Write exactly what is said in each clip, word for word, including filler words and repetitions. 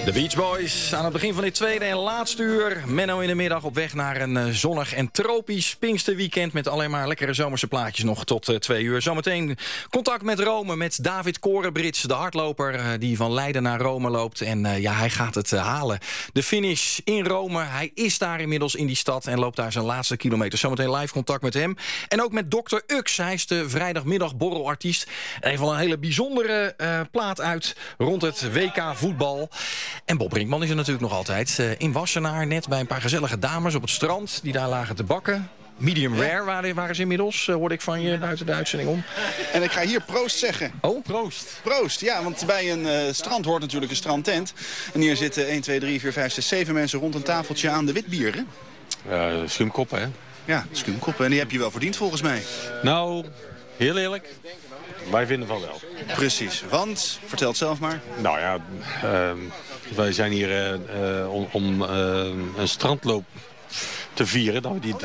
De Beach Boys aan het begin van dit tweede en laatste uur. Menno in de middag op weg naar een uh, zonnig en tropisch Pinksterweekend... met alleen maar lekkere zomerse plaatjes nog tot uh, twee uur. Zometeen contact met Rome, met David Korenbrits, de hardloper... Uh, die van Leiden naar Rome loopt. En uh, ja, hij gaat het uh, halen. De finish in Rome. Hij is daar inmiddels in die stad en loopt daar zijn laatste kilometer. Zometeen live contact met hem. En ook met dokter Ux. Hij is de vrijdagmiddagborrelartiest. En heeft wel een hele bijzondere uh, plaat uit rond het W K voetbal... En Bob Brinkman is er natuurlijk nog altijd. Uh, in Wassenaar net bij een paar gezellige dames op het strand... die daar lagen te bakken. Medium rare waren, waren ze inmiddels, uh, hoorde ik van je buiten de uitzending om. En ik ga hier proost zeggen. Oh? Proost. Proost, ja, want bij een uh, strand hoort natuurlijk een strandtent. En hier zitten één, twee, drie, vier, vijf, zes, zeven mensen rond een tafeltje aan de witbieren. Uh, schuimkoppen, hè? Ja, schuimkoppen. En die heb je wel verdiend volgens mij. Nou, heel eerlijk... Wij vinden van wel. Precies, want, vertel het zelf maar. Nou ja, uh, wij zijn hier uh, uh, om, om uh, een strandloop te vieren. Dat we die,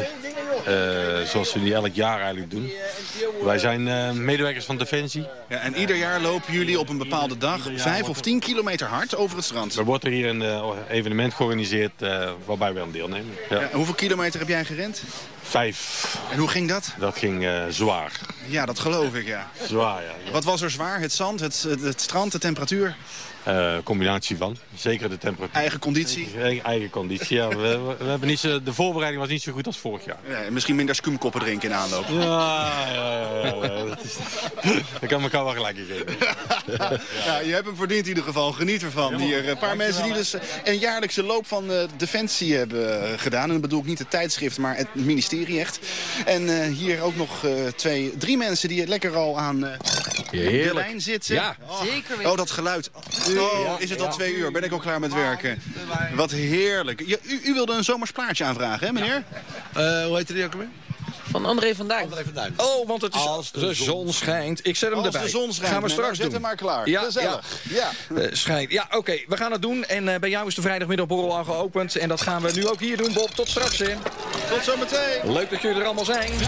uh, zoals we die elk jaar eigenlijk doen. Wij zijn uh, medewerkers van Defensie. Ja, en ieder jaar lopen jullie op een bepaalde dag vijf of tien kilometer hard over het strand. Er wordt er hier een uh, evenement georganiseerd uh, waarbij we aan deelnemen. Ja. Ja, hoeveel kilometer heb jij gerend? Vijf. En hoe ging dat? Dat ging uh, zwaar. Ja, dat geloof ik, ja. Zwaar, ja. Wat was er zwaar? Het zand, het, het, het strand, de temperatuur? Uh, combinatie van. Zeker de temperatuur. Eigen conditie? Eigen, eigen conditie, ja. We, we, we hebben niet zo, de voorbereiding was niet zo goed als vorig jaar. Ja, misschien minder skumkoppen drinken in aanloop. Ja, ja, ja, ja, ja. Dat, is, dat kan elkaar wel gelijk geven. Ja, je hebt hem verdiend in ieder geval. Geniet ervan. Hier een paar mensen die dus een jaarlijkse loop van uh, Defensie hebben gedaan. En dat bedoel ik niet het tijdschrift, maar het ministerie echt. En uh, hier ook nog uh, twee, drie mensen die lekker al aan uh, de lijn zitten. Ja, oh. Zeker weten. Oh, dat geluid. Oh, is het al twee uur? Ben ik al klaar met werken? Wat heerlijk. Ja, u, u wilde een zomers plaatje aanvragen, hè meneer? Uh, hoe heet die ook alweer? Van André van Duin. André van Duin. Oh, want het is Als de de zon zon schijnt. Ik zet hem Als erbij. de zon schijnt, gaan we straks zet doen. hem maar klaar. Ja, Gezellig. Ja. Ja. Uh, schijnt. Ja, oké. Okay, we gaan het doen. En uh, bij jou is de vrijdagmiddagborrel al geopend. En dat gaan we nu ook hier doen, Bob. Tot straks, hè. Tot zometeen. Leuk dat jullie er allemaal zijn.